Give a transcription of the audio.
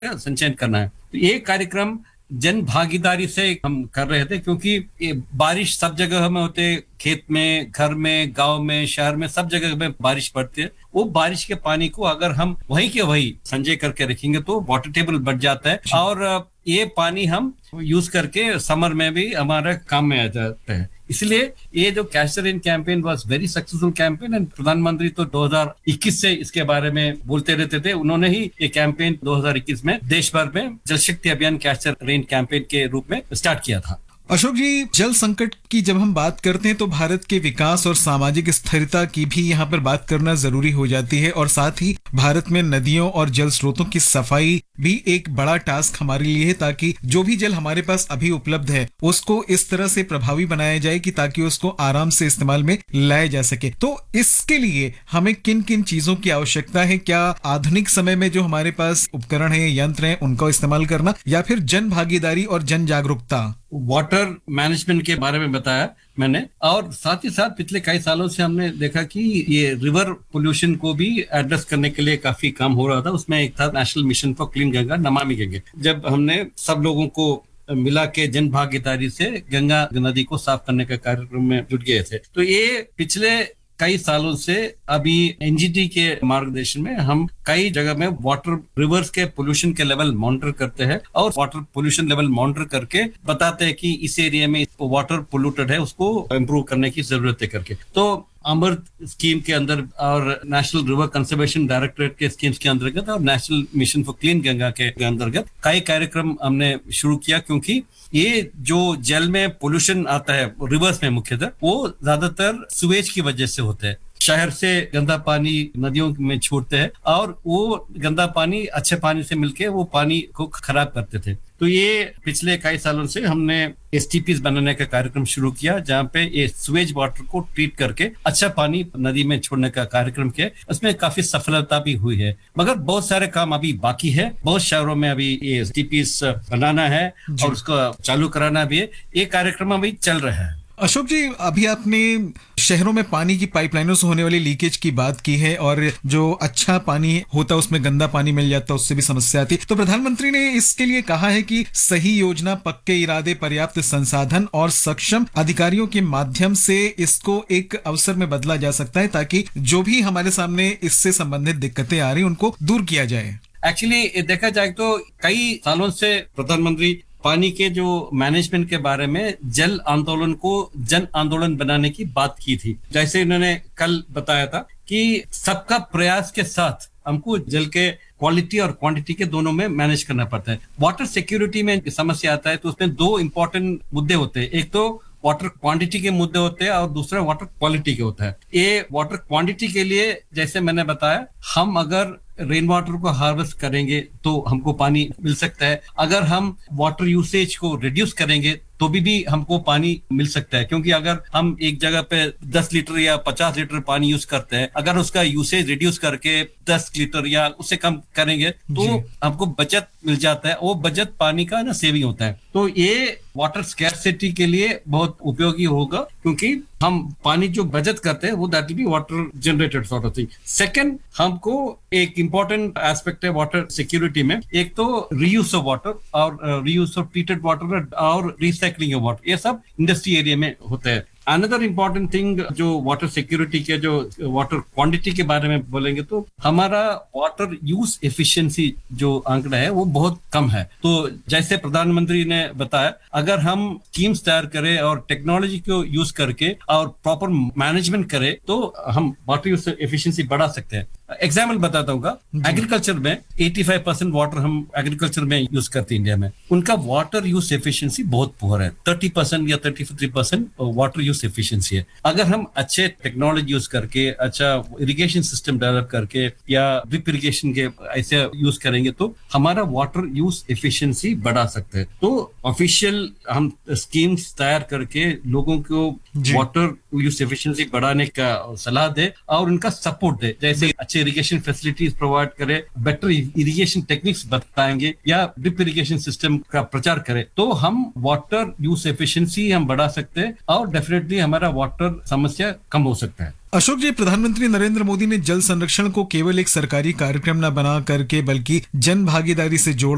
संचयन करना है। तो ये कार्यक्रम जन भागीदारी से हम कर रहे थे, क्योंकि ये बारिश सब जगह में होते, खेत में, घर में, गांव में, शहर में, सब जगह में बारिश पड़ती है। वो बारिश के पानी को अगर हम वहीं के वहीं संचय करके रखेंगे तो वाटर टेबल बढ़ जाता है, और ये पानी हम यूज करके समर में भी हमारे काम में आ जाता है। इसलिए ये जो catch the rain campaign was very successful campaign, and प्रधानमंत्री तो 2021 से इसके बारे में बोलते रहते थे। उन्होंने ही ये कैंपेन 2021 में देश भर में जल शक्ति अभियान कैच द रेन कैंपेन के रूप में स्टार्ट किया था। अशोक जी, जल संकट की जब हम बात करते हैं तो भारत के विकास और सामाजिक स्थिरता की भी यहाँ पर बात करना जरूरी हो जाती है, और साथ ही भारत में नदियों और जल स्रोतों की सफाई भी एक बड़ा टास्क हमारे लिए है, ताकि जो भी जल हमारे पास अभी उपलब्ध है उसको इस तरह से प्रभावी बनाया जाए कि ताकि उसको आराम से इस्तेमाल में लाया जा सके। तो इसके लिए हमें किन किन चीजों की आवश्यकता है? क्या आधुनिक समय में जो हमारे पास उपकरण है, यंत्र है, उनका इस्तेमाल करना, या फिर जन भागीदारी और जन जागरूकता? वाटर मैनेजमेंट के बारे में बताया मैंने, और साथ ही साथ पिछले कई सालों से हमने देखा कि ये रिवर पोल्यूशन को भी एड्रेस करने के लिए काफी काम हो रहा था। उसमें एक था national mission for clean Ganga, Namami Gange. जब हमने सब लोगों को मिला के जन भागीदारी से गंगा नदी को साफ करने का कार्यक्रम में जुट गए थे, तो ये पिछले कई सालों से अभी एनजीटी के मार्गदर्शन में हम कई जगह में वाटर रिवर्स के पोल्यूशन के लेवल मॉनिटर करते हैं, और वाटर पोल्यूशन लेवल मॉनिटर करके बताते हैं कि इस एरिया में वाटर पोल्यूटेड है, उसको इम्प्रूव करने की जरूरत है करके। तो अमृत स्कीम के अंदर और नेशनल रिवर कंजर्वेशन डायरेक्टरेट के स्कीम्स के अंतर्गत और national mission for clean Ganga के अंतर्गत कई कार्यक्रम हमने शुरू किया, क्योंकि ये जो जल में पोल्यूशन आता है रिवर्स में मुख्यतः, वो ज्यादातर सुएज की वजह से होता है। शहर से गंदा पानी नदियों में छोड़ते हैं, और वो गंदा पानी अच्छे पानी से मिलके वो पानी को खराब करते थे। तो ये पिछले कई सालों से हमने एसटीपीज बनाने का कार्यक्रम शुरू किया, जहाँ पे ये सुएज वाटर को ट्रीट करके अच्छा पानी नदी में छोड़ने का कार्यक्रम किया। उसमें काफी सफलता भी हुई है, मगर बहुत सारे काम अभी बाकी है। बहुत शहरों में अभी ये एसटीपीज बनाना है और उसको चालू कराना भी है। ये कार्यक्रम अभी चल रहा है। अशोक जी, अभी आपने शहरों में पानी की पाइपलाइनों से होने वाली लीकेज की बात की है, और जो अच्छा पानी होता है उसमें गंदा पानी मिल जाता है, उससे भी समस्या आती है। तो प्रधानमंत्री ने इसके लिए कहा है कि सही योजना, पक्के इरादे, पर्याप्त संसाधन और सक्षम अधिकारियों के माध्यम से इसको एक अवसर में बदला जा सकता है, ताकि जो भी हमारे सामने इससे संबंधित दिक्कतें आ रही उनको दूर किया जाए। एक्चुअली देखा जाए तो कई सालों से प्रधानमंत्री पानी के जो मैनेजमेंट के बारे में जल आंदोलन को जन आंदोलन बनाने की बात की थी। जैसे इन्होंने कल बताया था कि सबका प्रयास के साथ हमको जल के क्वालिटी और क्वांटिटी के दोनों में मैनेज करना पड़ता है। वाटर सिक्योरिटी में समस्या आता है तो उसमें दो इंपॉर्टेंट मुद्दे होते हैं। एक तो वाटर क्वांटिटी के मुद्दे होते हैं और दूसरा वाटर क्वालिटी के होता है। ये वाटर क्वांटिटी के लिए जैसे मैंने बताया, हम अगर रेन वाटर को हार्वेस्ट करेंगे तो हमको पानी मिल सकता है। अगर हम वाटर यूसेज को रिड्यूस करेंगे तो भी हमको पानी मिल सकता है, क्योंकि अगर हम एक जगह पे 10 लीटर या 50 लीटर पानी यूज करते हैं, अगर उसका यूसेज रिड्यूस करके 10 लीटर या उससे कम करेंगे तो हमको बचत मिल जाता है। वो बचत पानी का ना सेविंग होता है। तो ये वाटर स्कैर्सिटी के लिए बहुत उपयोगी होगा, क्योंकि हम पानी जो बचत करते हैं वो that will be water generated sort of thing. Second, हमको एक इंपॉर्टेंट एस्पेक्ट है वाटर सिक्योरिटी में, एक तो रीयूज ऑफ वाटर और रीयूज ऑफ ट्रीटेड वाटर और रिसाइकलिंग ऑफ वाटर, ये सब इंडस्ट्री एरिया में होता है। अनदर इम्पॉर्टेंट थिंग जो वाटर सिक्योरिटी के जो वाटर क्वांटिटी के बारे में बोलेंगे तो हमारा वाटर यूज एफिशिएंसी जो आंकड़ा है वो बहुत कम है। तो जैसे प्रधानमंत्री ने बताया, अगर हम स्कीम्स तैयार करें और टेक्नोलॉजी को यूज करके और प्रॉपर मैनेजमेंट करें तो हम वाटर यूज एफिशिएंसी बढ़ा सकते हैं। एग्जाम्पल बताता हूँ, एग्रीकल्चर में 85% वाटर हम एग्रीकल्चर में यूज करते हैं इंडिया में, उनका वाटर यूज एफिशिएंसी बहुत पुअर है। 30% या 33% वाटर यूज एफिशिएंसी है। अगर हम अच्छे टेक्नोलॉजी यूज करके, अच्छा इरिगेशन सिस्टम डेवलप करके या ड्रिप इरिगेशन के ऐसे यूज करेंगे तो हमारा वाटर यूज एफिशिएंसी बढ़ा सकते हैं। तो ऑफिशियल हम स्कीम्स तैयार करके लोगों को वाटर यूज एफिशिएंसी बढ़ाने का सलाह दे और उनका सपोर्ट दे। जैसे अच्छे इरिगेशन फैसिलिटीज प्रोवाइड करे, बेटर इरिगेशन टेक्निक्स बताएंगे या ड्रिप इरिगेशन सिस्टम का प्रचार करें तो हम वाटर यूज एफिशिएंसी हम बढ़ा सकते हैं और डेफिनेटली हमारा वाटर समस्या कम हो सकता है। अशोक जी, प्रधानमंत्री नरेंद्र मोदी ने जल संरक्षण को केवल एक सरकारी कार्यक्रम न बना करके बल्कि जन भागीदारी से जोड़